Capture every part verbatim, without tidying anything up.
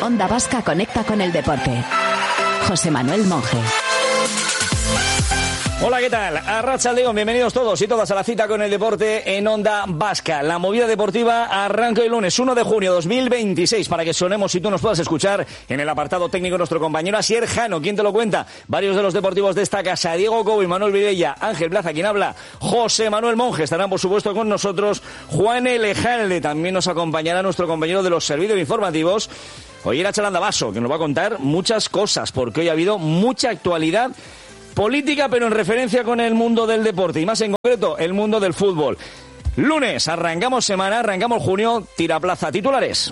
Onda Vasca conecta con el deporte. José Manuel Monje. Hola, ¿qué tal? Arratsaldeon, bienvenidos todos y todas a la cita con el deporte en Onda Vasca. La movida deportiva arranca el lunes uno de junio de dos mil veintiséis para que sonemos y tú nos puedas escuchar en el apartado técnico nuestro compañero Asier Jano. ¿Quién te lo cuenta? Varios de los deportivos de esta casa, Diego Cobo y Manuel Vidella, Ángel Plaza, quien habla, José Manuel Monje, estarán por supuesto con nosotros, Juan Elejalde, también nos acompañará nuestro compañero de los servicios informativos, hoy era Chalanda Basso, que nos va a contar muchas cosas, porque hoy ha habido mucha actualidad política, pero en referencia con el mundo del deporte y más en concreto el mundo del fútbol. Lunes, arrancamos semana, arrancamos junio, tira plaza, titulares.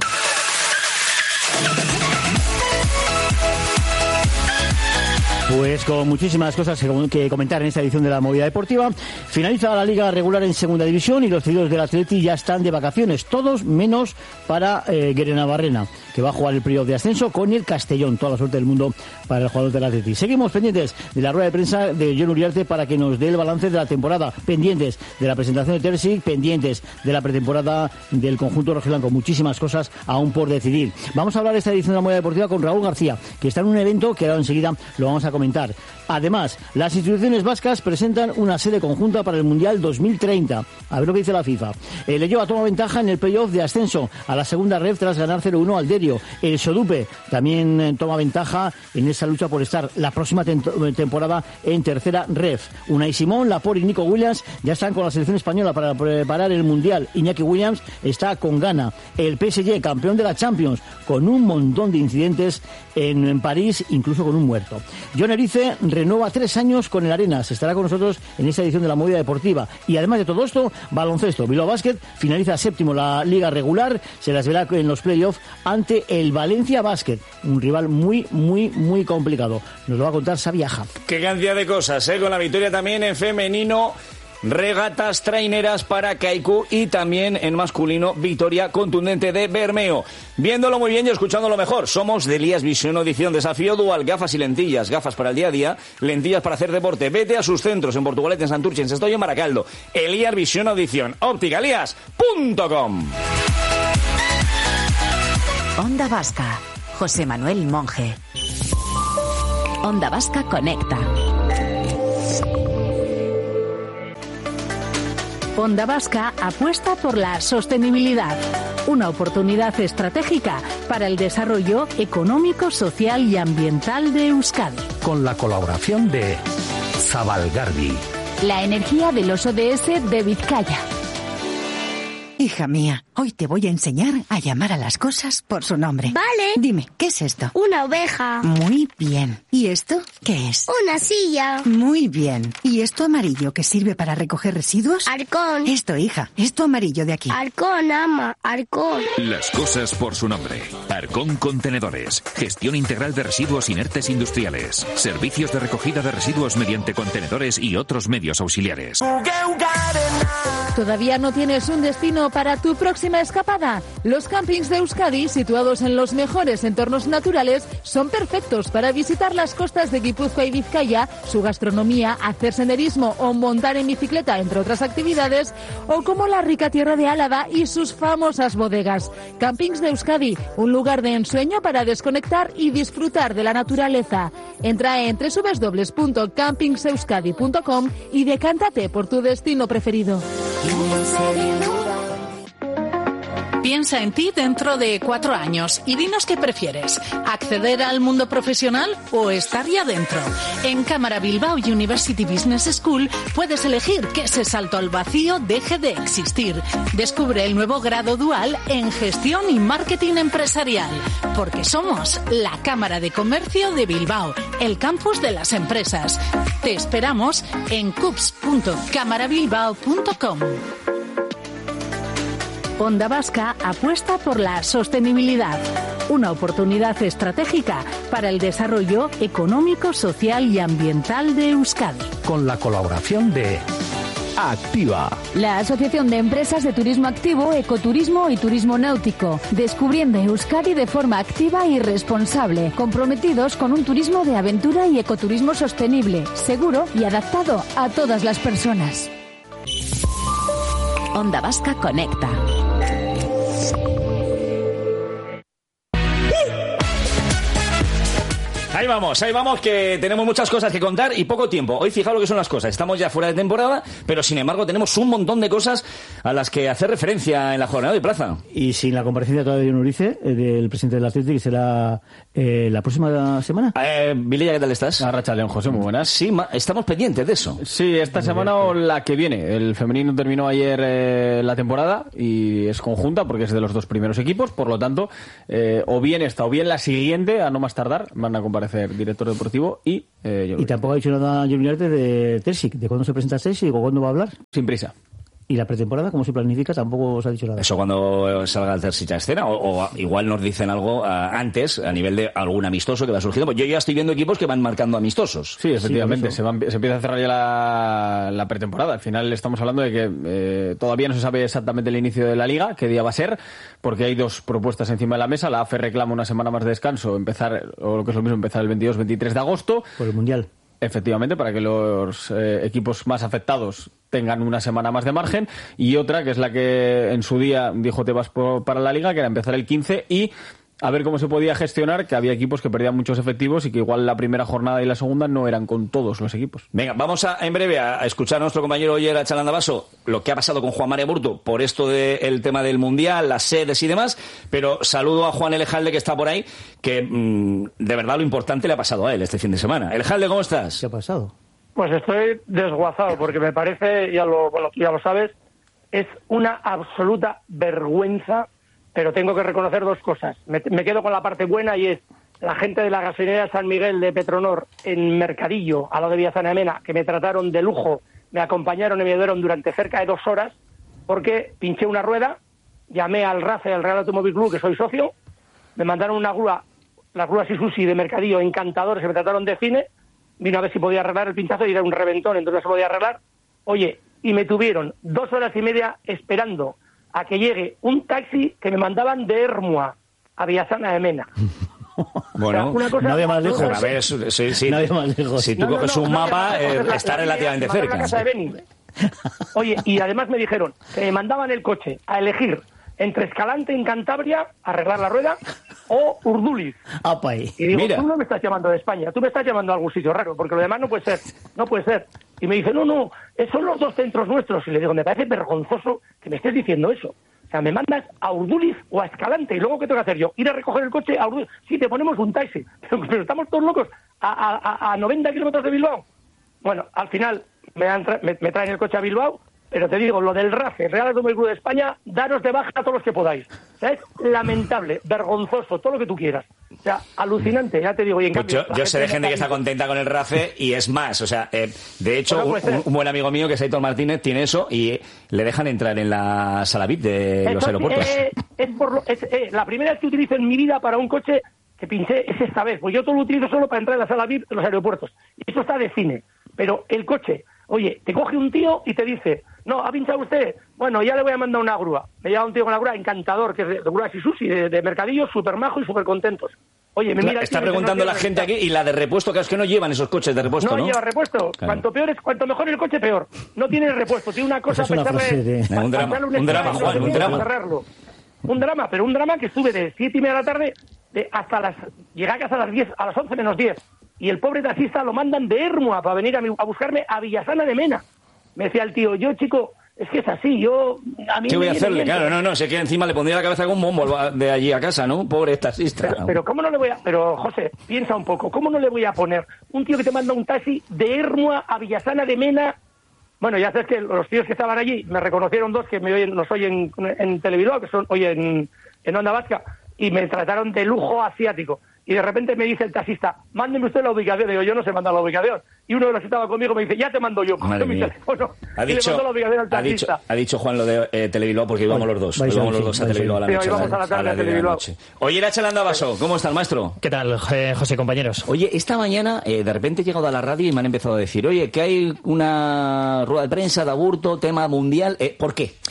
Pues con muchísimas cosas que comentar en esta edición de la Movida Deportiva. Finaliza la liga regular en segunda división y los seguidores del Atleti ya están de vacaciones, todos menos para eh, Guerena Barrena, que va a jugar el playoff de ascenso con el Castellón. Toda la suerte del mundo para el jugador del Atleti. Seguimos pendientes de la rueda de prensa de Jon Uriarte para que nos dé el balance de la temporada, pendientes de la presentación de Terzic, pendientes de la pretemporada del conjunto rojiblanco. Muchísimas cosas aún por decidir. Vamos a hablar de esta edición de la Movida Deportiva con Raúl García, que está en un evento que ahora enseguida lo vamos a comentar. Además, las instituciones vascas presentan una sede conjunta para el Mundial dos mil treinta. A ver lo que dice la FIFA. El Leyoa toma ventaja en el playoff de ascenso a la segunda ref tras ganar cero uno al Derio. El Sodupe también eh, toma ventaja en esa lucha por estar la próxima tem- temporada en tercera ref. Unai Simón, Laporte y Nico Williams ya están con la selección española para preparar el Mundial. Iñaki Williams está con Ghana. El P S G, campeón de la Champions, con un montón de incidentes en, en París, incluso con un muerto. John Erice renueva tres años con el Arenas. Estará con nosotros en esta edición de la Movida Deportiva. Y además de todo esto, baloncesto. Bilbao Basket finaliza séptimo la liga regular. Se las verá en los playoffs ante el Valencia Basket. Un rival muy, muy, muy complicado. Nos lo va a contar Sabiaja. Qué cantidad de cosas, ¿eh? Con la victoria también en femenino. Regatas traineras para Kaiku y también en masculino victoria contundente de Bermeo. Viéndolo muy bien y escuchándolo mejor, somos de Elías Visión Audición, desafío dual, gafas y lentillas, gafas para el día a día, lentillas para hacer deporte. Vete a sus centros en Portugalete, en Santurce, en Sestoy, en Baracaldo. Elías Visión Audición, óptica elías punto com. Onda Vasca, José Manuel Monje. Onda Vasca conecta. Onda Vasca apuesta por la sostenibilidad, una oportunidad estratégica para el desarrollo económico, social y ambiental de Euskadi. Con la colaboración de Zabalgarbi. La energía de los O D S de Vizcaya. Hija mía, hoy te voy a enseñar a llamar a las cosas por su nombre. Vale. Dime, ¿qué es esto? Una oveja. Muy bien. ¿Y esto qué es? Una silla. Muy bien. ¿Y esto amarillo que sirve para recoger residuos? Arcón. Esto, hija, esto amarillo de aquí. Arcón, ama, Arcón. Las cosas por su nombre. Arcón Contenedores. Gestión integral de residuos inertes industriales. Servicios de recogida de residuos mediante contenedores y otros medios auxiliares. ¿Todavía no tienes un destino para tu próxima escapada? Los campings de Euskadi, situados en los mejores entornos naturales, son perfectos para visitar las costas de Guipúzcoa y Vizcaya, su gastronomía, hacer senderismo o montar en bicicleta, entre otras actividades, o como la rica tierra de Álava y sus famosas bodegas. Campings de Euskadi, un lugar de ensueño para desconectar y disfrutar de la naturaleza. Entra en doble u doble u doble u punto campings euskadi punto com y decántate por tu destino preferido. Piensa en ti dentro de cuatro años y dinos qué prefieres, acceder al mundo profesional o estar ya dentro. En Cámara Bilbao University Business School puedes elegir que ese salto al vacío deje de existir. Descubre el nuevo grado dual en Gestión y Marketing Empresarial, porque somos la Cámara de Comercio de Bilbao, el campus de las empresas. Te esperamos en cups punto cámara bilbao punto com. Onda Vasca apuesta por la sostenibilidad, una oportunidad estratégica para el desarrollo económico, social y ambiental de Euskadi. Con la colaboración de Activa, la Asociación de Empresas de Turismo Activo, Ecoturismo y Turismo Náutico, descubriendo Euskadi de forma activa y responsable, comprometidos con un turismo de aventura y ecoturismo sostenible, seguro y adaptado a todas las personas. Onda Vasca conecta. Ahí vamos, ahí vamos, que tenemos muchas cosas que contar y poco tiempo. Hoy fijaos lo que son las cosas. Estamos ya fuera de temporada, pero sin embargo tenemos un montón de cosas a las que hacer referencia en la jornada de plaza. Y sin la comparecencia todavía de Unurice, eh, del presidente del Atlético, que será eh, la próxima semana. Eh, Vilella, ¿qué tal estás? Arracha León, José, muy buenas. Sí, ma- estamos pendientes de eso. Sí, esta semana o la que viene. El femenino terminó ayer eh, la temporada y es conjunta porque es de los dos primeros equipos, por lo tanto, eh, o bien esta o bien la siguiente, a no más tardar, van a comparecer director deportivo y eh, Y tampoco ha dicho nada Junior de Terzic, de cuándo se presenta Terzic o cuándo va a hablar. Sin prisa. ¿Y la pretemporada cómo se planifica? Tampoco os ha dicho nada. Eso cuando salga el Terzic a escena, o, o igual nos dicen algo uh, antes, a nivel de algún amistoso que va surgiendo. Pues yo ya estoy viendo equipos que van marcando amistosos. Sí, efectivamente, Sí, se, van, se empieza a cerrar ya la, la pretemporada. Al final estamos hablando de que eh, todavía no se sabe exactamente el inicio de la liga, qué día va a ser, porque hay dos propuestas encima de la mesa. La A F E reclama una semana más de descanso, empezar, o lo que es lo mismo, empezar el veintidós veintitrés de agosto. Por el Mundial. Efectivamente, para que los eh, equipos más afectados tengan una semana más de margen, y otra, que es la que en su día dijo Tebas por, para la Liga, que era empezar el quince y a ver cómo se podía gestionar, que había equipos que perdían muchos efectivos y que igual la primera jornada y la segunda no eran con todos los equipos. Venga, vamos a, en breve a, a escuchar a nuestro compañero Oyer Achalandabaso lo que ha pasado con Juan María Burto por esto del tema del Mundial, las sedes y demás, pero saludo a Juan Elejalde, que está por ahí, que mmm, de verdad lo importante le ha pasado a él este fin de semana. Elejalde, ¿cómo estás? ¿Qué ha pasado? Pues estoy desguazado, porque me parece, ya lo, bueno, tú ya lo sabes, es una absoluta vergüenza, pero tengo que reconocer dos cosas. Me, me quedo con la parte buena, y es la gente de la gasolinera San Miguel de Petronor en Mercadillo, a lo de Villazana de Mena, que me trataron de lujo, me acompañaron y me ayudaron durante cerca de dos horas, porque pinché una rueda, llamé al R A F E, al Real Automóvil Club, que soy socio, me mandaron una grúa, las grúas Isusi de Mercadillo, encantadores, que me trataron de cine, vino a ver si podía arreglar el pinchazo y era un reventón, entonces no se podía arreglar. Oye, y me tuvieron dos horas y media esperando a que llegue un taxi que me mandaban de Ermua a Villasana de Mena. Bueno, o sea, una cosa, no había más lejos. A ver, sí, sí. No había más lejos. Si tú no, no, coges no, un no, mapa, no, eh, no, está la, relativamente la, cerca. La casa de Beni. Oye, y además me dijeron que me mandaban el coche a elegir entre Escalante en Cantabria, arreglar la rueda, o Urduliz. Apa ahí. Y digo, Mira. tú no me estás llamando de España, tú me estás llamando a algún sitio raro, porque lo demás no puede ser, no puede ser. Y me dice, no, no, son los dos centros nuestros. Y le digo, me parece vergonzoso que me estés diciendo eso. O sea, me mandas a Urduliz o a Escalante, y luego ¿qué tengo que hacer yo? Ir a recoger el coche a Urduliz. Sí, te ponemos un taxi, pero, pero estamos todos locos a, a, a noventa kilómetros de Bilbao. Bueno, al final me, han tra- me, me traen el coche a Bilbao, pero te digo, lo del R A F E, Real Automóvil Club de España, daros de baja a todos los que podáis. O sea, es lamentable, vergonzoso, todo lo que tú quieras. O sea, alucinante, ya te digo. Y en Pues cambio, yo, la yo sé de gente que está está contenta con el R A F E, y es más, o sea, eh, de hecho, Bueno, un, puede ser. un buen amigo mío que es Aitor Martínez tiene eso y le dejan entrar en la sala V I P de los Esto, aeropuertos. eh, es por lo, es, eh, la primera vez que utilizo en mi vida para un coche que pinché es esta vez, pues yo todo lo utilizo solo para entrar en la sala V I P de los aeropuertos. Y eso está de cine, pero el coche, oye, te coge un tío y te dice, no, ¿ha pinchado usted? Bueno, ya le voy a mandar una grúa. Me lleva un tío con la grúa, encantador, que es de, de grúas Isusi, de, de Mercadillo, súper majo y súper contentos. Oye, me Claro, mira... está tío, preguntando no la gente aquí, y la de repuesto, que es que no llevan esos coches de repuesto, ¿no? No lleva repuesto. Claro. Cuanto peor es, cuanto mejor el coche, peor. No tiene repuesto. Tiene una cosa Esa es una para echarle- frase de- para Un drama, echarle un drama, spray, Juan, no sé un qué, drama. cerrarlo. Un drama, pero un drama que estuve de siete y media de la tarde de hasta las... Llegué a casa a las diez, a las once menos diez. Y el pobre taxista lo mandan de Ermua para venir a, mi- a buscarme a Villasana de Mena. Me decía el tío, yo, chico, es que es así, yo... A mí ¿Qué voy me a viene hacerle? bien, Claro, no, no, sé que encima le pondría la cabeza con un bombo de allí a casa, ¿no? Pobre taxista. Pero, pero ¿cómo no le voy a...? Pero, José, piensa un poco. ¿Cómo no le voy a poner un tío que te manda un taxi de Ermua a Villasana de Mena? Bueno, ya sabes que los tíos que estaban allí, me reconocieron dos que me oyen, nos oyen en Televideo, que son hoy en, en Onda Vasca, y me trataron de lujo asiático. Y de repente me dice el taxista, mándeme usted la ubicación. Digo, yo no sé mandar la ubicación. Y uno de los que estaba conmigo me dice, ya te mando yo. Madre Cogió mi mía. teléfono Ha y le dicho, mandó la ubicación al ha, dicho, taxista. ha dicho Juan lo de eh, Telebilbao, porque íbamos Hoy, los dos. vais Íbamos hoy, los dos sí, a vais Telebilbao a la hoy. noche. Sí, hoy vamos a la tarde las a diez de la Telebilbao. noche. Oye, Irache Landavaso, ¿cómo estás, maestro? ¿Qué tal, eh, José, compañeros? Oye, esta mañana eh, de repente he llegado a la radio y me han empezado a decir, oye, que hay una rueda de prensa de Aburto, tema mundial. Eh, ¿Por qué?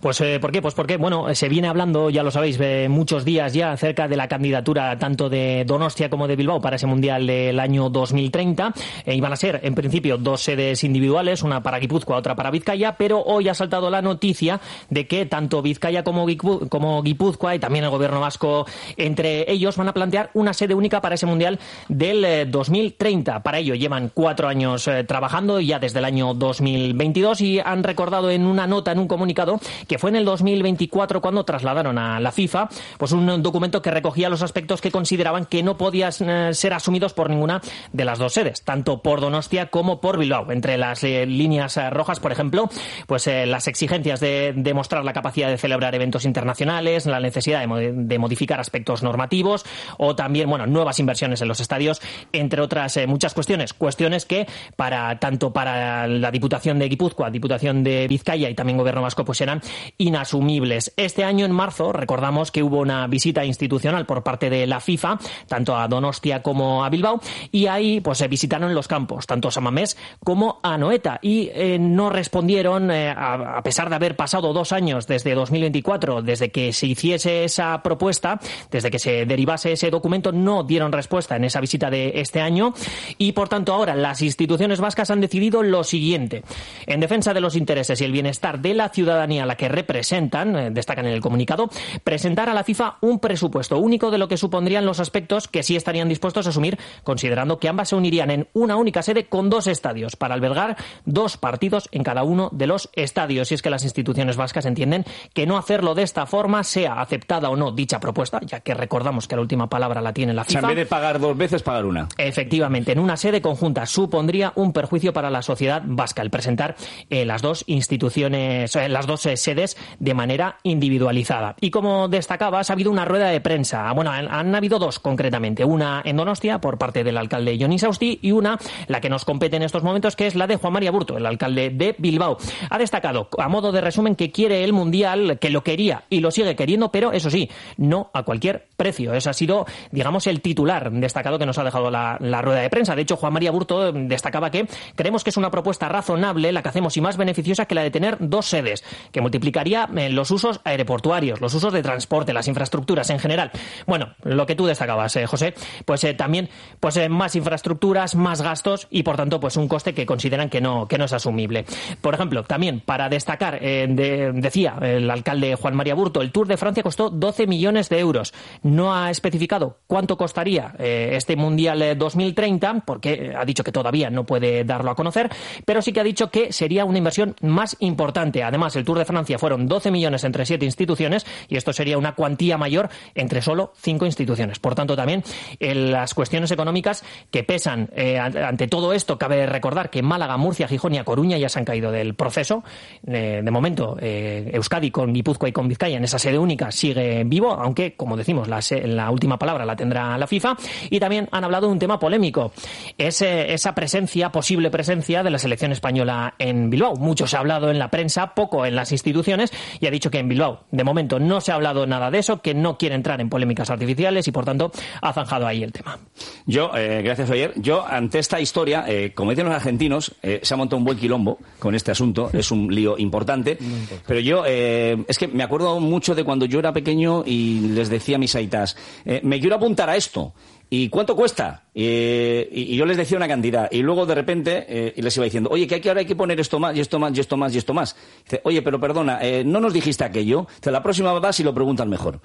Pues eh, ¿por qué? Pues porque, bueno, se viene hablando, ya lo sabéis, eh, muchos días ya acerca de la candidatura tanto de Donostia como de Bilbao para ese Mundial del año dos mil treinta. Eh, iban a ser, en principio, dos sedes individuales, una para Guipúzcoa, otra para Vizcaya, pero hoy ha saltado la noticia de que tanto Vizcaya como, Guipú- como Guipúzcoa y también el gobierno vasco, entre ellos, van a plantear una sede única para ese Mundial del eh, dos mil treinta. Para ello llevan cuatro años eh, trabajando, ya desde el año dos mil veintidós, y han recordado en una nota, en un comunicado, que fue en el dos mil veinticuatro cuando trasladaron a la FIFA pues un documento que recogía los aspectos que consideraban que no podían eh, ser asumidos por ninguna de las dos sedes, tanto por Donostia como por Bilbao. Entre las eh, líneas eh, rojas, por ejemplo, pues eh, las exigencias de demostrar la capacidad de celebrar eventos internacionales, la necesidad de, mo- de modificar aspectos normativos, o también, bueno, nuevas inversiones en los estadios, entre otras eh, muchas cuestiones. Cuestiones que para tanto para la Diputación de Guipúzcoa, Diputación de Vizcaya y también Gobierno Vasco pues eran inasumibles. Este año, en marzo, recordamos que hubo una visita institucional por parte de la FIFA, tanto a Donostia como a Bilbao, y ahí pues se visitaron los campos, tanto a San Mamés como a Anoeta, y eh, no respondieron, eh, a, a pesar de haber pasado dos años desde dos mil veinticuatro, desde que se hiciese esa propuesta, desde que se derivase ese documento, no dieron respuesta en esa visita de este año, y por tanto ahora las instituciones vascas han decidido lo siguiente: en defensa de los intereses y el bienestar de la ciudadanía a la que representan, eh, destacan en el comunicado, presentar a la FIFA un presupuesto único de lo que supondrían los aspectos que sí estarían dispuestos a asumir, considerando que ambas se unirían en una única sede con dos estadios para albergar dos partidos en cada uno de los estadios. Y es que las instituciones vascas entienden que no hacerlo de esta forma, sea aceptada o no dicha propuesta, ya que recordamos que la última palabra la tiene la FIFA. O sea, en vez de pagar dos veces, pagar una. Efectivamente, en una sede conjunta supondría un perjuicio para la sociedad vasca el presentar eh, las dos instituciones, eh, las dos eh, sedes de manera individualizada. Y como destacabas, ha habido una rueda de prensa. Bueno, han, han habido dos concretamente. Una en Donostia por parte del alcalde Jon Insausti, y una, la que nos compete en estos momentos, que es la de Juan María Burto, el alcalde de Bilbao. Ha destacado, a modo de resumen, que quiere el Mundial, que lo quería y lo sigue queriendo, pero eso sí, no a cualquier precio. Ese ha sido, digamos, el titular destacado que nos ha dejado la, la rueda de prensa. De hecho, Juan María Burto destacaba que creemos que es una propuesta razonable la que hacemos y más beneficiosa que la de tener dos sedes, que multiplicaría eh, los usos aeroportuarios, los usos de transporte, las infraestructuras en general. Bueno, lo que tú destacabas, eh, José, pues eh, también pues eh, más infraestructuras, más gastos y, por tanto, pues un coste que consideran que no, que no es asumible. Por ejemplo, también para destacar, eh, de, decía el alcalde Juan María Burto, el Tour de Francia costó doce millones de euros. No ha especificado cuánto costaría eh, este Mundial eh, dos mil treinta, porque ha dicho que todavía no puede darlo a conocer, pero sí que ha dicho que sería una inversión más importante. Además, el Tour de Francia fueron doce millones entre siete instituciones, y esto sería una cuantía mayor entre solo cinco instituciones. Por tanto, también eh, las cuestiones económicas que pesan eh, ante todo esto, cabe recordar que Málaga, Murcia, Gijón y A Coruña ya se han caído del proceso. Eh, de momento, eh, Euskadi con Guipúzcoa y con Vizcaya en esa sede única sigue vivo, aunque, como decimos, la, la última palabra la tendrá la FIFA. Y también han hablado de un tema polémico, es eh, esa presencia, posible presencia de la selección española en Bilbao. Mucho se ha hablado en la prensa, poco en las instituciones, y ha dicho que en Bilbao, de momento, no se ha hablado nada de eso, que no quiere entrar en polémicas artificiales y, por tanto, ha zanjado ahí el tema. Yo, eh, gracias, Oyer, yo ante esta historia, eh, como dicen los argentinos, eh, se ha montado un buen quilombo con este asunto, es un lío importante, pero yo, eh, es que me acuerdo mucho de cuando yo era pequeño y les decía a mis aitas, eh, me quiero apuntar a esto. ¿Y cuánto cuesta? Eh, y, y yo les decía una cantidad. Y luego, de repente, eh, les iba diciendo, oye, que aquí ahora hay que poner esto más, y esto más, y esto más, y esto más. Dice, oye, pero perdona, eh, ¿no nos dijiste aquello? Dice, la próxima vas y lo preguntas mejor.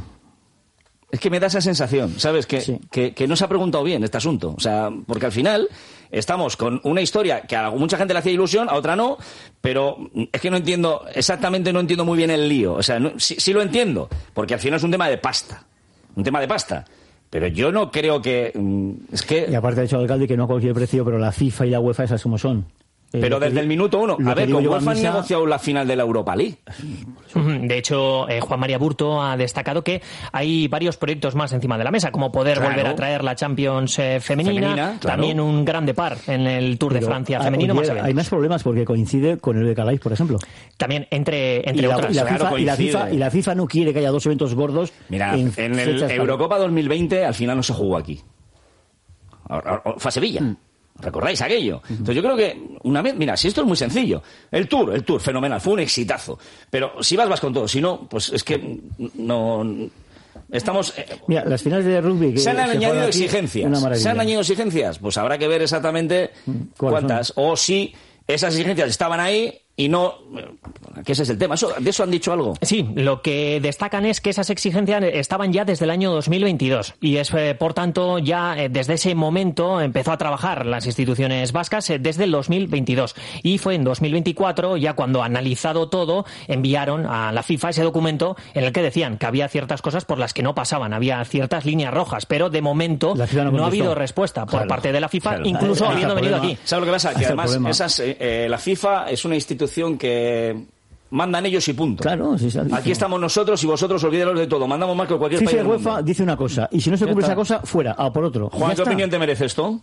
Es que me da esa sensación, ¿sabes? Que, sí. que, que no se ha preguntado bien este asunto. O sea, porque al final estamos con una historia que a mucha gente le hacía ilusión, a otra no, pero es que no entiendo, exactamente no entiendo muy bien el lío. O sea, no, sí, sí lo entiendo, porque al final es un tema de pasta. Un tema de pasta. Pero yo no creo que... Es que... Y aparte ha dicho el alcalde que no a cualquier precio, pero la FIFA y la UEFA esas como son. Pero desde el minuto uno. A ver, con UEFA han negociado la final de la Europa League. De hecho, eh, Juan María Burto ha destacado que hay varios proyectos más encima de la mesa, como poder claro. volver a traer la Champions eh, femenina, femenina claro. también un grande par en el Tour Pero, de Francia femenino. Oye, más eventos. Hay más problemas porque coincide con el Beca Live, por ejemplo. También entre, entre y la, otras. Y la, claro, FIFA, y, la FIFA, y la FIFA no quiere que haya dos eventos gordos. Mira, en, en el Eurocopa dos mil veinte al final no se jugó aquí. Fue a Sevilla. Mm. ¿Recordáis aquello? Entonces yo creo que una vez, mira, si esto es muy sencillo, el Tour, el Tour, fenomenal, fue un exitazo. Pero si vas, vas con todo, si no, pues es que no... Estamos... Eh, mira, las finales de rugby... Que se han se añadido aquí, exigencias. ¿Se han añadido exigencias? Pues habrá que ver exactamente cuántas. Son? O si esas exigencias estaban ahí y no... Que ese es el tema. ¿Eso, ¿De eso han dicho algo? Sí, lo que destacan es que esas exigencias estaban ya desde el año dos mil veintidós y es, eh, por tanto, ya eh, desde ese momento empezó a trabajar las instituciones vascas eh, desde el dos mil veintidós y fue en dos mil veinticuatro, ya cuando analizado todo, enviaron a la FIFA ese documento en el que decían que había ciertas cosas por las que no pasaban, había ciertas líneas rojas, pero de momento no, no ha habido respuesta por claro, parte de la FIFA, claro, incluso ahí, habiendo venido problema. Aquí. ¿Sabes lo que pasa? Que además esas, eh, la FIFA es una institución que mandan ellos y punto. Claro, sí, aquí estamos nosotros y vosotros olvídenos de todo. Mandamos más que cualquier FIFA país del UEFA mundo. Dice una cosa y si no se cumple esa cosa, fuera, a por otro. Juan, ¿qué opinión te merece esto?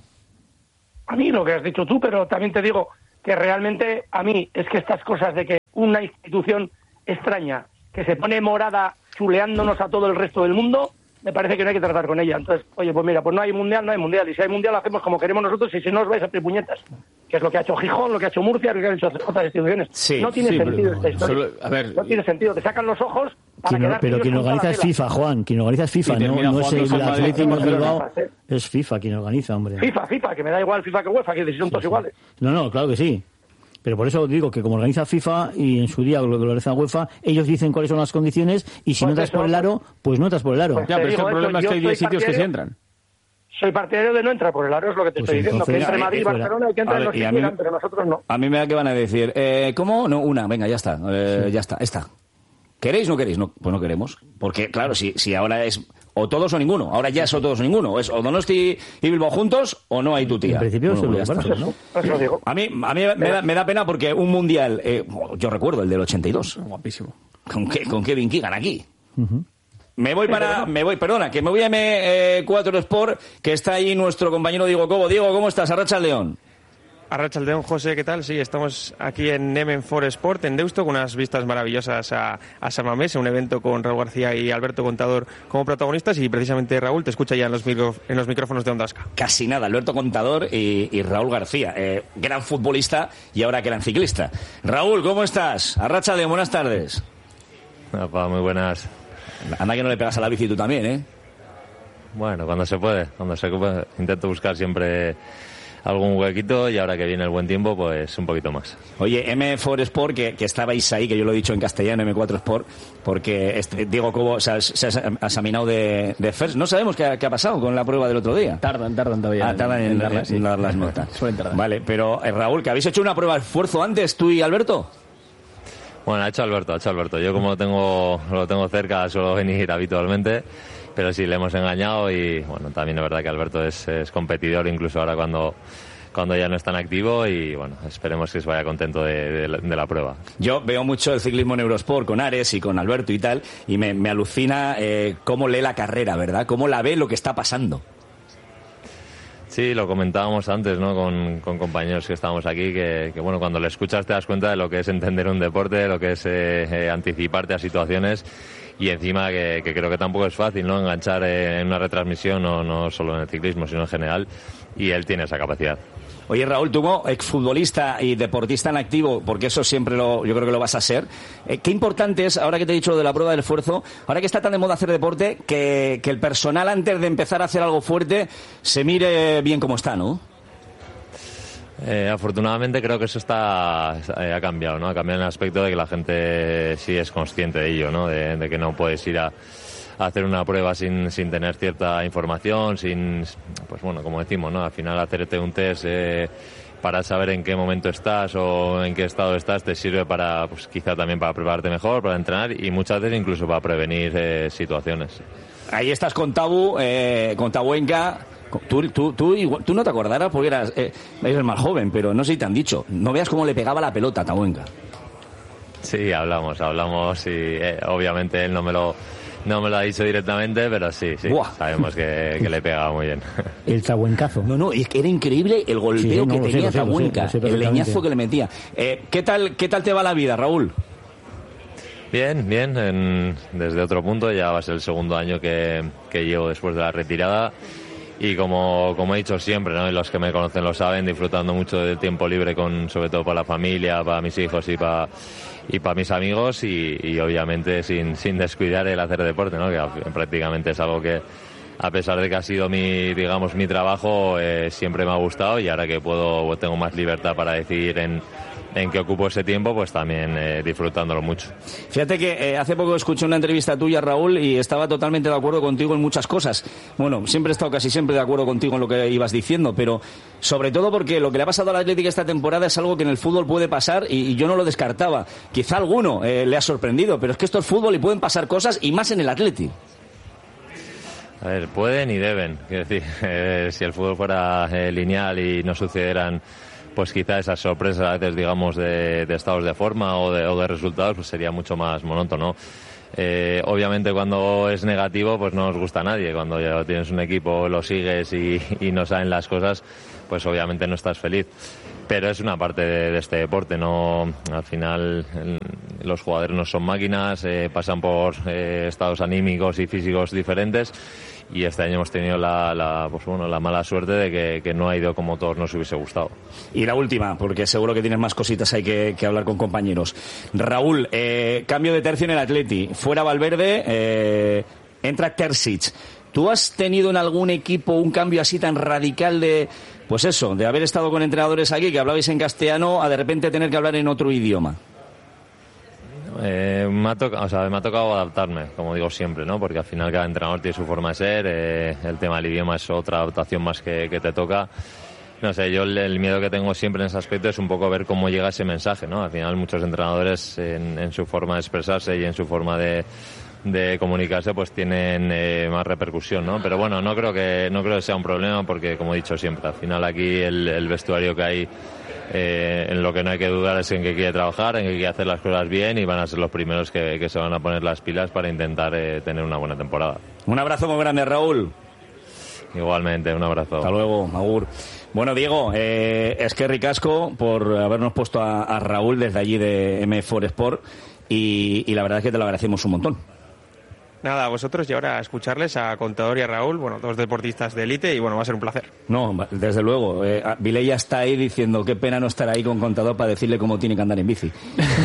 A mí lo que has dicho tú, pero también te digo que realmente a mí es que estas cosas de que una institución extraña que se pone morada chuleándonos a todo el resto del mundo, me parece que no hay que tratar con ella. Entonces, oye, pues mira, pues no hay mundial, no hay mundial. Y si hay mundial, lo hacemos como queremos nosotros y si no os vais a hacer puñetas. Que es lo que ha hecho Gijón, lo que ha hecho Murcia, lo que han hecho otras instituciones. Sí, no tiene sí, sentido pero, esta historia. solo, a ver, no tiene sentido. Te sacan los ojos para quien, Pero quien organiza es FIFA, Juan. Quien organiza es FIFA, sí, no, no es el Atlético de Bilbao. Es FIFA quien organiza, hombre. FIFA, FIFA, que me da igual FIFA que UEFA, que son todos sí, iguales. No, no, claro que sí. Pero por eso digo que como organiza FIFA y en su día lo que organiza UEFA, ellos dicen cuáles son las condiciones y si pues no entras eso, por el aro, pues no entras por el aro. Pues ya, pero es que el problema es que hay diez sitios que sí entran. Soy partidario de no entrar por el aro, es lo que te pues estoy entonces, diciendo. Que entre Madrid y Barcelona hay que entrar en los que quieran, pero nosotros no. A mí me da que van a decir, eh, ¿cómo? No, una, venga, ya está, eh, sí. ya está, esta. ¿Queréis o no queréis? No, pues no queremos. Porque, claro, si, si ahora es o todos o ninguno. Ahora ya es o todos o ninguno. Es o Donosti y Bilbao juntos o no hay tu tía. En principio bueno, eso pues lo ¿no? Eso digo. A mí, a mí me, da, me da pena porque un mundial, eh, yo recuerdo el del ochenta y dos. Guapísimo. ¿Con, qué, con Kevin Keegan aquí? Uh-huh. Me voy para, me voy, perdona, que me voy a M cuatro Sport, que está ahí nuestro compañero Diego Cobo. Diego, ¿cómo estás? Arratsaldeon. Arratsaldeon, José, ¿qué tal? Sí, estamos aquí en M cuatro Sport, en Deusto, con unas vistas maravillosas a, a San Mamés, un evento con Raúl García y Alberto Contador como protagonistas, y precisamente Raúl te escucha ya en los, micro, en los micrófonos de Ondasca. Casi nada, Alberto Contador y, y Raúl García, eh, gran futbolista y ahora gran ciclista. Raúl, ¿cómo estás? Arratsaldeon, buenas tardes. Opa, muy buenas. Anda que no le pegas a la bici tú también, ¿eh? Bueno, cuando se puede, cuando se puede. Intento buscar siempre algún huequito y ahora que viene el buen tiempo, pues un poquito más. Oye, M cuatro Sport, que, que estabais ahí, que yo lo he dicho en castellano, M cuatro Sport, porque este, Diego Cobo se ha, se ha examinado de, de F E R S. No sabemos qué ha, qué ha pasado con la prueba del otro día. Tardan, tardan todavía. Ah, tardan en, en, darlas, en, en dar las notas. Suelen tardar. Vale, pero eh, Raúl, que habéis hecho una prueba de esfuerzo antes, tú y Alberto. Bueno, ha hecho Alberto, ha hecho Alberto. Yo como tengo, lo tengo cerca, suelo venir habitualmente, pero sí, le hemos engañado y bueno, también es verdad que Alberto es, es competidor, incluso ahora cuando, cuando ya no es tan activo, y bueno, esperemos que se vaya contento de, de, la, de la prueba. Yo veo mucho el ciclismo en Eurosport con Ares y con Alberto y tal, y me, me alucina eh, cómo lee la carrera, ¿verdad? Cómo la ve, lo que está pasando. Sí, lo comentábamos antes, ¿no? Con, con compañeros que estábamos aquí, que, que bueno, cuando le escuchas te das cuenta de lo que es entender un deporte, lo que es eh, eh, anticiparte a situaciones, y encima que, que creo que tampoco es fácil, ¿no? Enganchar eh, en una retransmisión, no, no solo en el ciclismo, sino en general, y él tiene esa capacidad. Oye, Raúl, tú como exfutbolista y deportista en activo, porque eso siempre lo, yo creo que lo vas a ser, eh, qué importante es, ahora que te he dicho lo de la prueba del esfuerzo, ahora que está tan de moda hacer deporte, que, que el personal antes de empezar a hacer algo fuerte se mire bien cómo está, ¿no? Eh, afortunadamente creo que eso está eh, ha cambiado, ¿no? Ha cambiado en el aspecto de que la gente sí es consciente de ello, ¿no? De, de que no puedes ir a hacer una prueba sin, sin tener cierta información, sin, pues bueno, como decimos, ¿no? Al final hacerte un test eh, para saber en qué momento estás o en qué estado estás te sirve para, pues quizá también para prepararte mejor, para entrenar y muchas veces incluso para prevenir eh, situaciones. Ahí estás con Tabu, eh, con Tabuenca. Tú, tú, tú, igual, tú no te acordarás porque eras, eh, eres más joven, pero no sé si te han dicho. No veas cómo le pegaba la pelota a Tabuenca. Sí, hablamos, hablamos y eh, obviamente él no me lo... No me lo ha dicho directamente, pero sí, sí. Buah. Sabemos que, que le pegaba muy bien. El tabuencazo. No, no, es que era increíble el golpeo sí, no, que tenía sé, Tabuenca, sé, sé, el leñazo que le metía. Eh, ¿qué tal, qué tal te va la vida, Raúl? Bien, bien. En, desde otro punto, ya va a ser el segundo año que, que llevo después de la retirada. y como, como he dicho siempre, ¿no? Y los que me conocen lo saben, disfrutando mucho del tiempo libre, con sobre todo para la familia, para mis hijos y para y para mis amigos y, y obviamente sin, sin descuidar el hacer deporte, ¿no? Que prácticamente es algo que, a pesar de que ha sido mi, digamos, mi trabajo, eh, siempre me ha gustado, y ahora que puedo, tengo más libertad para decidir en, en qué ocupo ese tiempo, pues también eh, disfrutándolo mucho. Fíjate que eh, hace poco escuché una entrevista tuya, Raúl, y estaba totalmente de acuerdo contigo en muchas cosas. Bueno, siempre he estado casi siempre de acuerdo contigo en lo que ibas diciendo, pero sobre todo porque lo que le ha pasado al Atlético esta temporada es algo que en el fútbol puede pasar, y, y yo no lo descartaba. Quizá a alguno eh, le ha sorprendido, pero es que esto es fútbol y pueden pasar cosas, y más en el Atlético. A ver, pueden y deben. Quiero decir, eh, si el fútbol fuera eh, lineal y no sucedieran, pues quizá esas sorpresas a veces, digamos, de, de estados de forma o de, o de resultados, pues sería mucho más monótono. Eh, obviamente cuando es negativo, pues no nos gusta a nadie. Cuando ya tienes un equipo, lo sigues y, y no salen las cosas, pues obviamente no estás feliz. Pero es una parte de, de este deporte, no, al final el, los jugadores no son máquinas, eh, pasan por eh, estados anímicos y físicos diferentes, y este año hemos tenido la, la, pues bueno, la mala suerte de que, que no ha ido como todos nos hubiese gustado. Y la última, porque seguro que tienes más cositas hay que, que hablar con compañeros. Raúl, eh, cambio de tercio en el Atleti, fuera Valverde, eh, entra Terzic. ¿Tú has tenido en algún equipo un cambio así tan radical de, pues eso, de haber estado con entrenadores aquí que hablabais en castellano a de repente tener que hablar en otro idioma? Eh, me, ha tocado, o sea, me ha tocado adaptarme, como digo siempre, ¿no? Porque al final cada entrenador tiene su forma de ser, eh, el tema del idioma es otra adaptación más que, que te toca. No sé, yo el, el miedo que tengo siempre en ese aspecto es un poco ver cómo llega ese mensaje, ¿no? Al final muchos entrenadores en, en su forma de expresarse y en su forma de de comunicarse pues tienen eh, más repercusión, ¿no? Pero bueno, no creo que no creo que sea un problema, porque como he dicho siempre, al final aquí el, el vestuario que hay, eh, en lo que no hay que dudar es en que quiere trabajar, en que quiere hacer las cosas bien, y van a ser los primeros que, que se van a poner las pilas para intentar eh, tener una buena temporada. Un abrazo muy grande, Raúl. Igualmente, un abrazo. Hasta luego, Agur. Bueno, Diego, eh, es que ricasco por habernos puesto a, a Raúl desde allí de eme cuatro Sport, y, y la verdad es que te lo agradecemos un montón. Nada, a vosotros, y ahora a escucharles a Contador y a Raúl, bueno, dos deportistas de élite, y bueno, va a ser un placer. No, desde luego. Eh, Vilella está ahí diciendo qué pena no estar ahí con Contador para decirle cómo tiene que andar en bici.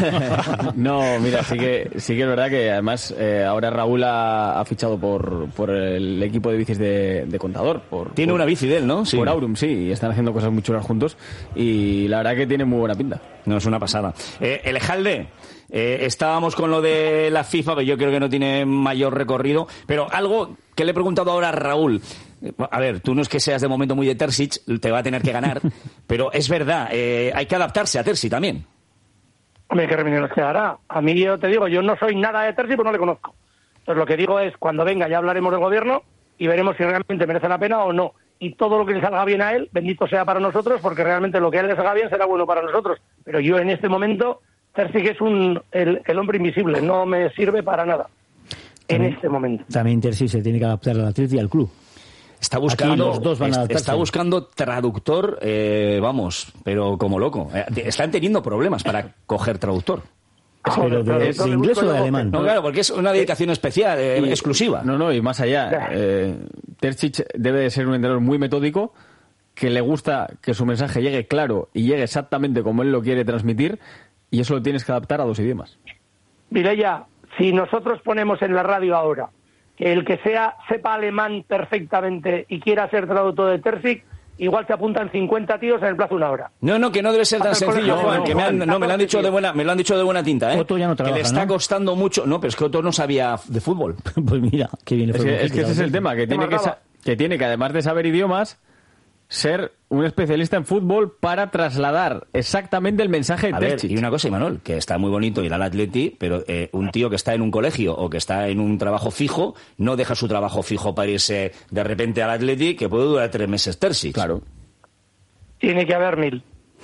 No, mira, sí que sí que es verdad que además eh, ahora Raúl ha, ha fichado por, por el equipo de bicis de, de Contador. Por, tiene por, una bici de él, ¿no? Sí. Por Aurum, sí, y están haciendo cosas muy chulas juntos, y la verdad que tiene muy buena pinta. No, es una pasada. Eh, el Ejalde. Eh, estábamos con lo de la FIFA, pero yo creo que no tiene mayor recorrido. Pero algo que le he preguntado ahora a Raúl. A ver, tú no es que seas de momento muy de Terzic, te va a tener que ganar. Pero es verdad, eh, hay que adaptarse a Terzic también. Hombre, ¿qué remedio nos quedará? A mí, yo te digo, yo no soy nada de Terzic, pues no le conozco. Entonces lo que digo es, cuando venga ya hablaremos del gobierno y veremos si realmente merece la pena o no. Y todo lo que le salga bien a él, bendito sea para nosotros, porque realmente lo que a él le salga bien será bueno para nosotros. Pero yo en este momento... Terzic es un, el, el hombre invisible, no me sirve para nada en también, este momento. También Terzic se tiene que adaptar al Atleti y al club. Está buscando, los dos van a está buscando traductor, eh, vamos, pero como loco. Eh, están teniendo problemas para coger traductor. Pero de, de, de inglés o de alemán. No, claro, porque es una dedicación especial, eh, y, exclusiva. No, no, y más allá. Eh, Terzic debe de ser un entrenador muy metódico, que le gusta que su mensaje llegue claro y llegue exactamente como él lo quiere transmitir. Y eso lo tienes que adaptar a dos idiomas. Mireia, si nosotros ponemos en la radio ahora que el que sea sepa alemán perfectamente y quiera ser traductor de Terzic, igual se apuntan cincuenta tíos en el plazo de una hora. No, no, que no debe ser tan sencillo, Juan, no, que me, han, no, me lo han dicho de buena, me lo han dicho de buena tinta, ¿eh? Otto ya no trabaja, que le está ¿no? costando mucho. No, pero es que Otto no sabía de fútbol. Pues mira, qué bien. Es que, es que ese es el tema, que tiene que, que tiene que, además de saber idiomas, ser un especialista en fútbol para trasladar exactamente el mensaje de Terzic. Y una cosa, Imanol, que está muy bonito ir al Atleti, pero eh, un tío que está en un colegio o que está en un trabajo fijo, no deja su trabajo fijo para irse de repente al Atleti, que puede durar tres meses Terzic. Claro. Tiene que haber mil.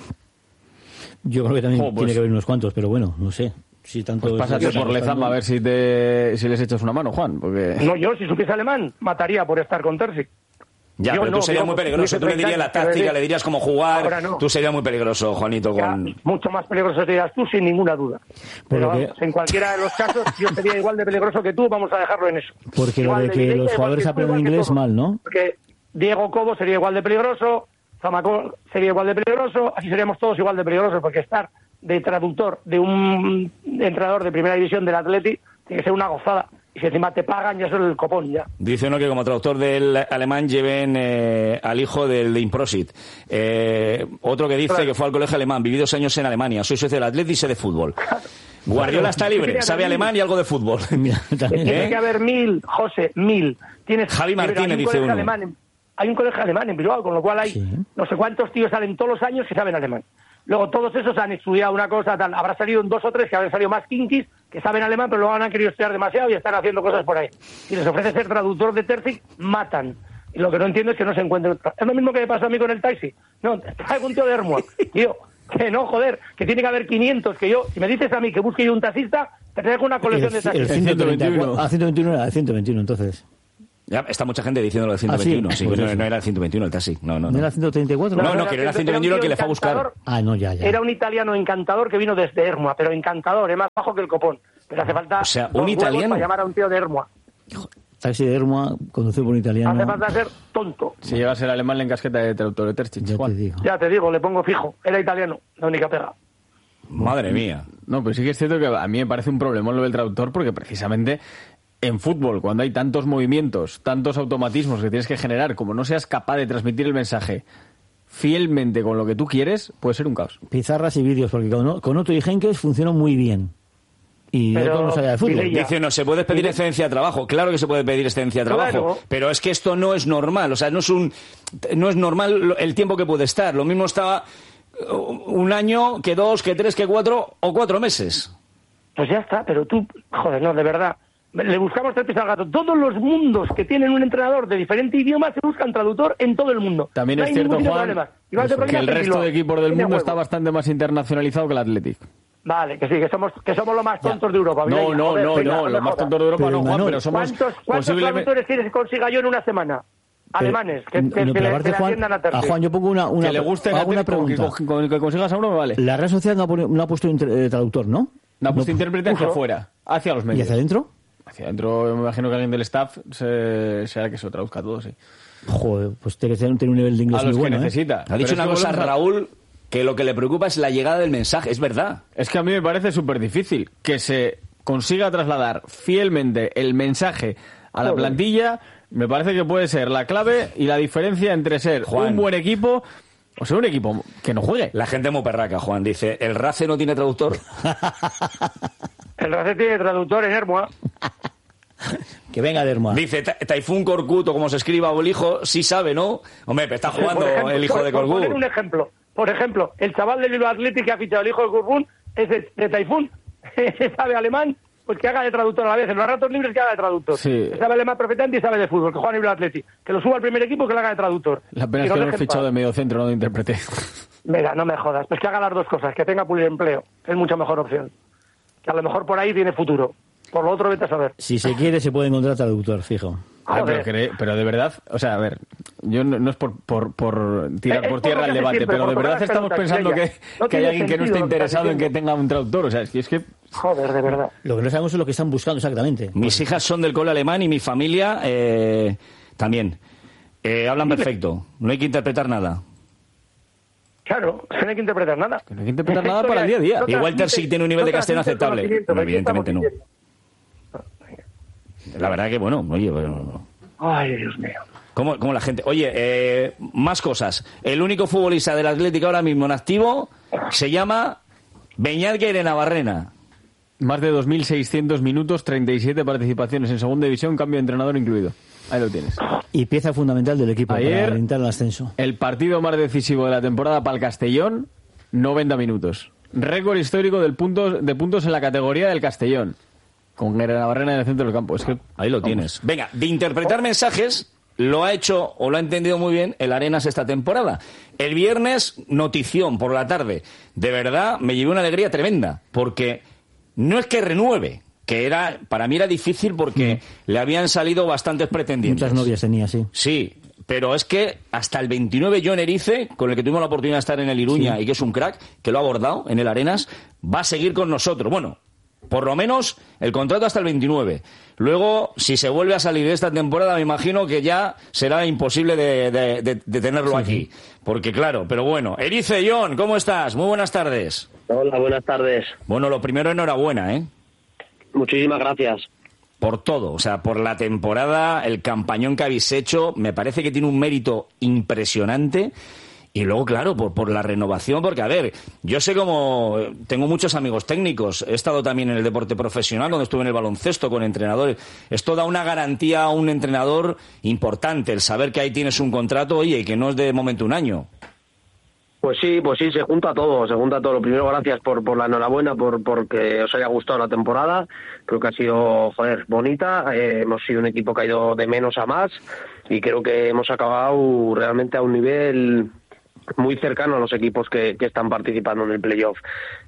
Yo creo que también oh, pues, tiene que haber unos cuantos, pero bueno, no sé. Si tanto pues pásate por Lezama a ver si te si les echas una mano, Juan. Porque... No, yo si supiese alemán, mataría por estar con Terzic. Ya, yo pero no, tú serías muy pelegroso. Tú le dirías la táctica, le dirías cómo jugar. No. Tú serías muy peligroso, Juanito. Con... Ya, mucho más peligroso serías tú, sin ninguna duda. Pero vamos, que... en cualquiera de los casos, yo sería igual de peligroso que tú. Vamos a dejarlo en eso. Porque igual lo de que los jugadores aprendan inglés, mal, ¿no? Porque Diego Cobo sería igual de peligroso, Zamacón sería igual de peligroso, así seríamos todos igual de peligrosos, porque estar de traductor de un entrenador de primera división del Atleti tiene que ser una gozada. Y si encima te pagan, ya es el copón, ya. Dice uno que como traductor del alemán lleven eh, al hijo del de Improsit. Eh, otro que dice claro. que fue al colegio alemán, viví dos años en Alemania, soy socio del Atleti y sé de fútbol. Guardiola está libre, sabe alemán mil. Y algo de fútbol. Mira, tiene ¿Eh? que haber mil, José, mil. Tienes, Javi Martínez dice uno. Alemán, hay un colegio alemán en Bilbao, con lo cual hay ¿sí? no sé cuántos tíos salen todos los años que saben alemán. Luego todos esos han estudiado una cosa, tal, habrá salido en dos o tres que habrán salido más kinkis, que saben alemán, pero luego han querido estudiar demasiado y están haciendo cosas por ahí. Si les ofrece ser traductor de Terzic, matan. Y lo que no entiendo es que no se encuentren. Es lo mismo que me pasó a mí con el taxi. No, traigo un tío de Ermua. Tío, que no, joder, que tiene que haber quinientos, que yo, si me dices a mí que busque yo un taxista, te traigo una colección el, de taxistas. El ciento veintiuno. Ah, ciento veintiuno era el ciento veintiuno, entonces. Ya está mucha gente diciendo lo de ciento veintiuno. Ah, sí, sí, pues no, no era el ciento veintiuno el taxi. No, no, no. ¿No era el ciento treinta y cuatro? No, no, no que era el ciento veintiuno que le fue a buscar. Ah, no, ya, ya. Era un italiano encantador que vino desde Ermua, pero encantador, es más bajo que el copón. Pero hace falta o sea, un italiano para llamar a un tío de Ermua. Taxi de Ermua, conducido por un italiano. Hace falta ser tonto. Si llega a ser alemán, le encasqueta de traductor de Terzic. Ya te digo. Ya te digo, le pongo fijo. Era italiano, la única pega. Madre mía. No, pero sí que es cierto que a mí me parece un problemón lo del traductor, porque precisamente en fútbol, cuando hay tantos movimientos, tantos automatismos que tienes que generar, como no seas capaz de transmitir el mensaje fielmente con lo que tú quieres, puede ser un caos. Pizarras y vídeos, porque con, con Otto y Henkes funcionan muy bien. Y pero, Otto no sabía de fútbol. Dice, no, se puede pedir excedencia de trabajo. Claro que se puede pedir excedencia de trabajo, claro. Pero es que esto no es normal. O sea, no es, un, no es normal el tiempo que puede estar. Lo mismo estaba un año, que dos, que tres, que cuatro o cuatro meses. Pues ya está, pero tú, joder, no, de verdad. Le buscamos tres pies al gato. Todos los mundos que tienen un entrenador de diferente idioma se buscan traductor en todo el mundo. También no es cierto, Juan, que el resto de equipos del mundo está bastante más internacionalizado que el Athletic. Vale, que sí, que somos que somos los más tontos ya. de Europa. No, no, joder, no, venga, no, no, los más tontos de Europa pero, no, Juan, pero somos ¿Cuántos, cuántos posiblemente... traductores quieres que consiga yo en una semana? Alemanes, que, que, no, que le, aparte, que Juan, a, a Juan, yo pongo una, una, que le guste hago una pregunta. Que, con el que consigas a uno me vale. La Real Sociedad no ha, no ha puesto eh, traductor, ¿no? No ha puesto no, intérprete hacia afuera, hacia los medios. ¿Y hacia adentro? Hacia adentro, me imagino que alguien del staff se, será que se lo traduzca todo, sí. Joder, pues tiene que tener un nivel de inglés a los muy bueno, que necesita. ¿eh? Ha dicho una cosa, Raúl, que lo que le preocupa es la llegada del mensaje, es verdad. Es que a mí me parece súper difícil que se consiga trasladar fielmente el mensaje a la plantilla. Me parece que puede ser la clave y la diferencia entre ser Juan, un buen equipo o ser un equipo que no juegue. La gente es muy perraca, Juan. Dice, ¿el Race no tiene traductor? El Race tiene traductor en Ermua. Que venga de Ermua. Dice, Taifún Corcuto, como se escriba, o el hijo, sí sabe, ¿no? Hombre, está jugando ejemplo, el hijo por, de Corcut. Por poner un ejemplo. Por ejemplo, el chaval del Bilbao Athletic que ha fichado el hijo de Corcut es de, de Taifún. Sabe alemán, pues que haga de traductor a la vez. En los ratos libres que haga de traductor. Sí. Que sabe alemán perfectamente y sabe de fútbol. Que juega en el Bilbao Athletic. Que lo suba al primer equipo y que lo haga de traductor. La pena es que lo hemos fichado de medio centro, no de intérprete. Mira, no me jodas. Pues que haga las dos cosas. Que tenga empleo. Es mucha mejor opción. Que a lo mejor por ahí tiene futuro. Por lo otro, vete a saber. Si se quiere, se puede encontrar traductor, fijo. Ah, pero, cree, pero de verdad, o sea, a ver, yo no, no es por, por, por tirar es por tierra por el debate, siempre, pero de verdad estamos pensando que, no que hay alguien que no está interesado en que diciendo. tenga un traductor, o sea, es que, es que... Joder, de verdad. Lo que no sabemos es lo que están buscando exactamente. Mis hijas son del cole alemán y mi familia eh, también. Eh, hablan perfecto, no hay que interpretar nada. Claro, no hay que interpretar nada. No hay que interpretar nada para el día a día. No Igual Terzic tiene un nivel no de castellano aceptable. No, evidentemente no. La verdad que, bueno, oye... Bueno, ay, Dios mío. ¿Cómo, cómo la gente...? Oye, eh, más cosas. El único futbolista del Atlético ahora mismo en activo se llama Beñat Navarrena. Más de dos mil seiscientos minutos, treinta y siete participaciones en segunda división, cambio de entrenador incluido. Ahí lo tienes. Y pieza fundamental del equipo Ayer, para alentar el ascenso. El partido más decisivo de la temporada para el Castellón, noventa minutos. Récord histórico del puntos, de puntos en la categoría del Castellón. Con Navarrena en el centro del campo. Es que, ahí lo vamos. Tienes. Venga, de interpretar mensajes, lo ha hecho o lo ha entendido muy bien el Arenas esta temporada. El viernes, notición por la tarde. De verdad, me llevé una alegría tremenda. Porque no es que renueve, que era para mí era difícil porque mm. le habían salido bastantes pretendientes. Muchas novias tenía, sí. Sí, pero es que hasta el veintinueve John Erice, con el que tuvimos la oportunidad de estar en el Iruña sí. y que es un crack, que lo ha abordado en el Arenas, va a seguir con nosotros. Bueno, por lo menos el contrato hasta el veintinueve. Luego, si se vuelve a salir esta temporada, me imagino que ya será imposible de, de, de, de tenerlo sí, aquí. Porque claro, pero bueno. Erice, John, ¿cómo estás? Muy buenas tardes. Hola, buenas tardes. Bueno, lo primero, enhorabuena, ¿eh? Muchísimas gracias. Por todo, o sea, por la temporada, el campañón que habéis hecho, me parece que tiene un mérito impresionante. Y luego, claro, por, por la renovación, porque, a ver, yo sé cómo... Tengo muchos amigos técnicos, he estado también en el deporte profesional, donde estuve en el baloncesto con entrenadores. Esto da una garantía a un entrenador importante, el saber que ahí tienes un contrato, oye, y que no es de momento un año. Pues sí, pues sí, se junta todo, se junta todo. Lo primero, gracias por, por la enhorabuena, por porque os haya gustado la temporada. Creo que ha sido, joder, bonita. Eh, hemos sido un equipo que ha ido de menos a más y creo que hemos acabado realmente a un nivel muy cercano a los equipos que, que están participando en el playoff.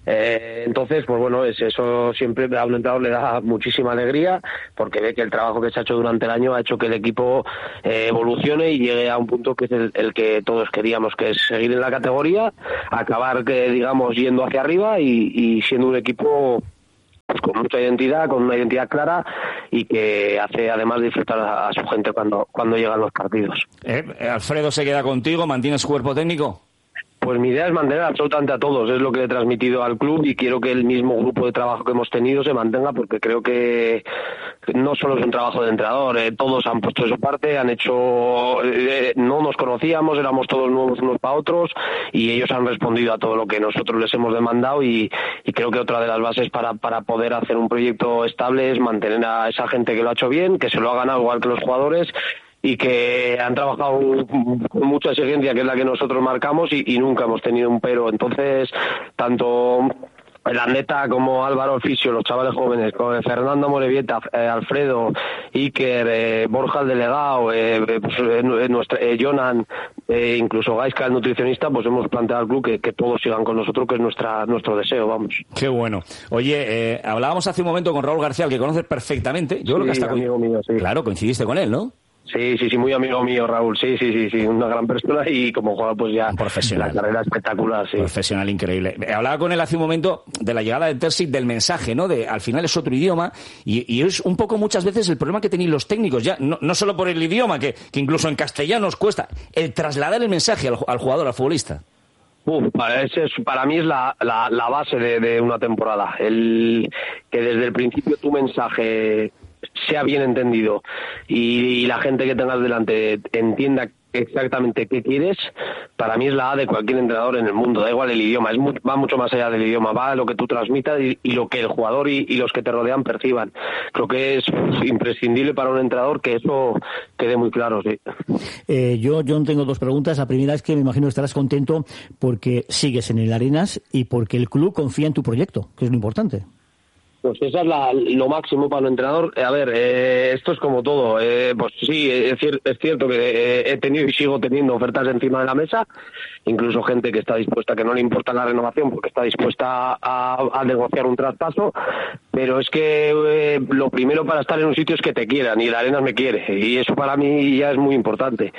Eh, entonces, pues bueno, es, eso siempre a un entrenador le da muchísima alegría porque ve que el trabajo que se ha hecho durante el año ha hecho que el equipo eh, evolucione y llegue a un punto que es el, el que todos queríamos, que es seguir en la categoría, acabar, que digamos, yendo hacia arriba y, y siendo un equipo pues con mucha identidad, con una identidad clara y que hace además disfrutar a, a su gente cuando, cuando llegan los partidos. Eh, Alfredo se queda contigo, ¿mantienes cuerpo técnico? Pues mi idea es mantener absolutamente a todos, es lo que he transmitido al club y quiero que el mismo grupo de trabajo que hemos tenido se mantenga porque creo que no solo es un trabajo de entrenador, eh, todos han puesto de su parte, han hecho, eh, no nos conocíamos, éramos todos nuevos unos para otros y ellos han respondido a todo lo que nosotros les hemos demandado y, y creo que otra de las bases para, para poder hacer un proyecto estable es mantener a esa gente que lo ha hecho bien, que se lo ha ganado igual que los jugadores y que han trabajado con mucha exigencia, que es la que nosotros marcamos, y, y nunca hemos tenido un pero. Entonces, tanto el Andeta como Álvaro Oficio, los chavales jóvenes, con Fernando Morevieta, eh, Alfredo, Iker, eh, Borja el delegado, eh, pues, eh, nuestra, eh, Jonan, eh, incluso Gaisca, el nutricionista, pues hemos planteado al club que, que todos sigan con nosotros, que es nuestra nuestro deseo, vamos. Qué bueno. Oye, eh, hablábamos hace un momento con Raúl García, al que conoces perfectamente. Yo creo que sí, hasta amigo mío, sí. Claro, coincidiste con él, ¿no? Sí, sí, sí, muy amigo mío, Raúl. Sí, sí, sí, sí, una gran persona y como jugador, pues ya. Profesional. La carrera espectacular, sí. Profesional increíble. Hablaba con él hace un momento de la llegada de Terzic, del mensaje, ¿no? De al final es otro idioma y, y es un poco muchas veces el problema que tenéis los técnicos, ya no, no solo por el idioma, que, que incluso en castellano os cuesta, el trasladar el mensaje al, al jugador, al futbolista. Uf, para, ese es, para mí es la, la, la base de, de una temporada. El que desde el principio tu mensaje sea bien entendido y, y la gente que tengas delante entienda exactamente qué quieres, para mí es la A de cualquier entrenador en el mundo, da igual el idioma, es mu- va mucho más allá del idioma, va a lo que tú transmitas y, y lo que el jugador y, y los que te rodean perciban. Creo que es imprescindible para un entrenador que eso quede muy claro, sí. Eh, yo, John, tengo dos preguntas. La primera es que me imagino que estarás contento porque sigues en el Arenas y porque el club confía en tu proyecto, que es lo importante. Pues esa es la, lo máximo para un entrenador. A ver, eh, esto es como todo. Eh, pues sí, es, cier- es cierto que eh, he tenido y sigo teniendo ofertas encima de la mesa, incluso gente que está dispuesta, que no le importa la renovación porque está dispuesta a, a negociar un traspaso, pero es que eh, lo primero para estar en un sitio es que te quieran y el Arenas me quiere y eso para mí ya es muy importante.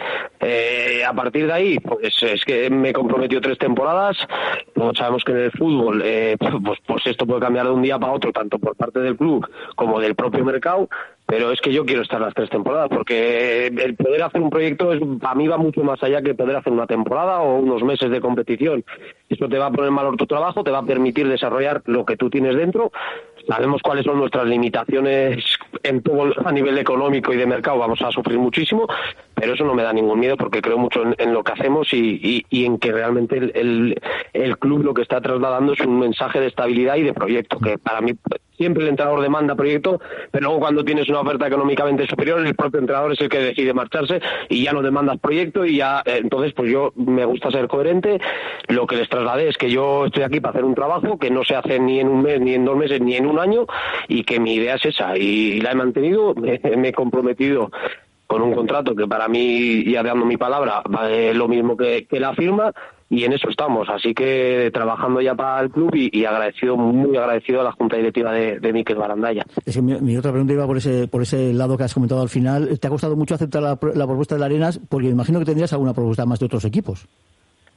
Eh, a partir de ahí, pues es que me he comprometido tres temporadas, luego sabemos que en el fútbol eh, pues, pues esto puede cambiar de un día para otro, tanto por parte del club como del propio mercado, pero es que yo quiero estar las tres temporadas, porque el poder hacer un proyecto es, para mí va mucho más allá que poder hacer una temporada o unos meses de competición. Eso te va a poner en valor tu trabajo, te va a permitir desarrollar lo que tú tienes dentro. Sabemos cuáles son nuestras limitaciones en todo a nivel económico y de mercado, vamos a sufrir muchísimo, pero eso no me da ningún miedo porque creo mucho en, en lo que hacemos y, y, y en que realmente el, el, el club lo que está trasladando es un mensaje de estabilidad y de proyecto, que para mí siempre el entrenador demanda proyecto, pero luego cuando tienes una oferta económicamente superior, el propio entrenador es el que decide marcharse y ya no demandas proyecto y ya, eh, entonces pues yo me gusta ser coherente. Lo que les trasladé es que yo estoy aquí para hacer un trabajo que no se hace ni en un mes, ni en dos meses, ni en un año y que mi idea es esa y la he mantenido, me, me he comprometido con un contrato que para mí, ya dando mi palabra, vale lo mismo que, que la firma y en eso estamos, así que trabajando ya para el club y, y agradecido, muy agradecido a la Junta Directiva de, de Mikel Barandalla. Es que mi, mi otra pregunta iba por ese por ese lado que has comentado al final. ¿Te ha costado mucho aceptar la, la propuesta de la Arenas? Porque me imagino que tendrías alguna propuesta más de otros equipos.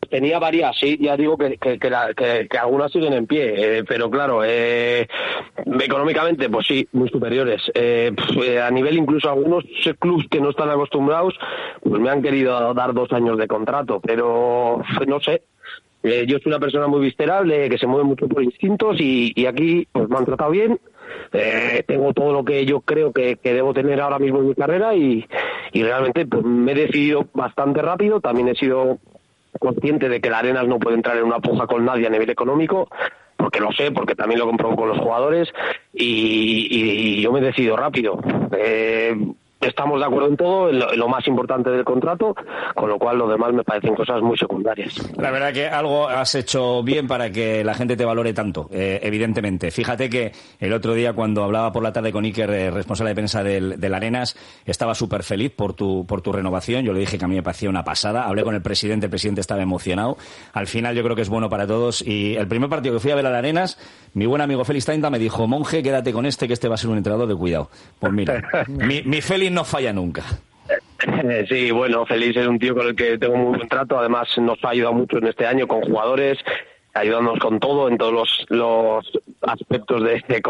pues tenía varias, sí, ya digo que, que, que, la, que, que algunas siguen en pie, eh, pero claro, eh, económicamente, pues sí, muy superiores. Eh, pues, a nivel incluso algunos clubes que no están acostumbrados, pues me han querido dar dos años de contrato, pero no sé. Eh, yo soy una persona muy visceral, que se mueve mucho por instintos y, y aquí pues me han tratado bien. Eh, tengo todo lo que yo creo que, que debo tener ahora mismo en mi carrera y, y realmente pues, me he decidido bastante rápido. También he sido consciente de que la Arenas no puede entrar en una puja con nadie a nivel económico, porque lo sé, porque también lo compruebo con los jugadores y, y, y yo me he decidido rápido. Eh, Estamos de acuerdo en todo, en lo, en lo más importante del contrato, con lo cual lo demás me parecen cosas muy secundarias. La verdad que algo has hecho bien para que la gente te valore tanto, eh, evidentemente. Fíjate que el otro día cuando hablaba por la tarde con Iker, eh, responsable de prensa del, del Arenas, estaba súper feliz por tu, por tu renovación. Yo le dije que a mí me parecía una pasada. Hablé con el presidente, el presidente estaba emocionado. Al final yo creo que es bueno para todos. Y el primer partido que fui a ver al Arenas, mi buen amigo Félix Tainta me dijo: Monje, quédate con este, que este va a ser un entrenador de cuidado. Pues mira, mi, mi Félix no falla nunca. Sí, bueno, Félix es un tío con el que tengo muy buen trato. Además nos ha ayudado mucho en este año con jugadores, ayudándonos con todo, en todos los, los aspectos de, de